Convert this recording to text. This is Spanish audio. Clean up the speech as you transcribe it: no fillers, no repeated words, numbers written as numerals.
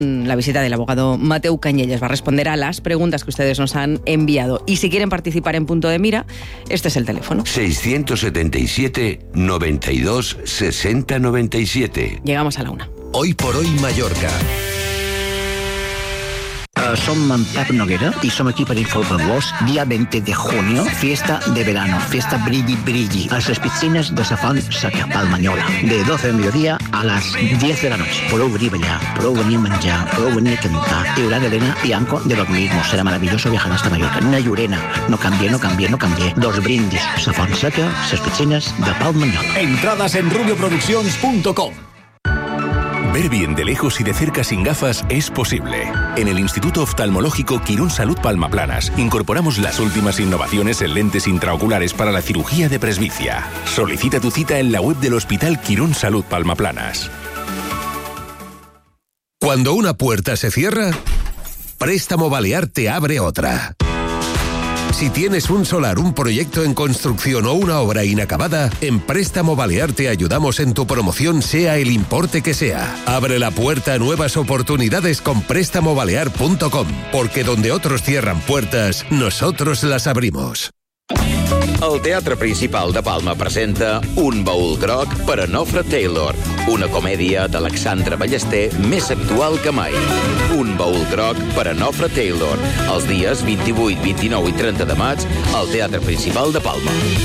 la visita del abogado Mateu Cañellas. Va a responder a las preguntas que ustedes nos han enviado. Y si quieren participar en Punto de Mira, este es el teléfono. 677 92 60 97. Llegamos a la 1. Hoy por hoy Mallorca. Som en Pep Noguera y som aquí per informar-vos. Día 20 de junio, fiesta de verano, fiesta Brilli Brilli, a las piscinas de Safón Seca, Palmanyola, de 12 del mediodía a las 10 de la noche. Podeu venir a ballar, podeu venir a menjar, podeu venir a cantar. Hi haurà Elena y Anco de los mismos. Será maravilloso viajar hasta Mallorca. Una llorena, no canvié. Dos brindis, Safón Seca, las piscinas de Palmanyola. Entradas en rubioproduccions.com. Ver bien de lejos y de cerca sin gafas es posible. En el Instituto Oftalmológico Quirón Salud Palmaplanas incorporamos las últimas innovaciones en lentes intraoculares para la cirugía de presbicia. Solicita tu cita en la web del Hospital Quirón Salud Palmaplanas. Cuando una puerta se cierra, Préstamo Balear te abre otra. Si tienes un solar, un proyecto en construcción o una obra inacabada, en Préstamo Balear te ayudamos en tu promoción, sea el importe que sea. Abre la puerta a nuevas oportunidades con prestamobalear.com, porque donde otros cierran puertas, nosotros las abrimos. El Teatre Principal de Palma presenta Un baúl groc per a Nofre Taylor, una comèdia d'Alexandre Ballester més actual que mai. Un baúl groc per a Nofre Taylor, els dies 28, 29 i 30 de maig al Teatre Principal de Palma.